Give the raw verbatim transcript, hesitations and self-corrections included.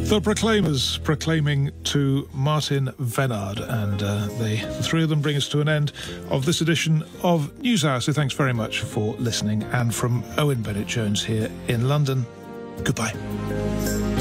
The Proclaimers, proclaiming to Martin Vennard, and uh, they, the three of them bring us to an end of this edition of NewsHour. So thanks very much for listening, and from Owen Bennett-Jones here in London, goodbye.